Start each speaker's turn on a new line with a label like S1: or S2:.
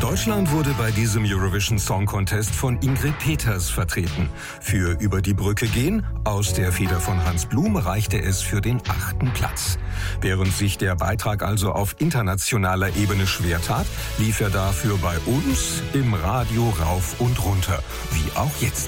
S1: Deutschland wurde bei diesem Eurovision Song Contest von Ingrid Peters vertreten. Für Über die Brücke gehen, aus der Feder von Hans Blum, reichte es für den 8. Platz. Während sich der Beitrag also auf internationaler Ebene schwer tat, lief er dafür bei uns im Radio rauf und runter, wie auch jetzt.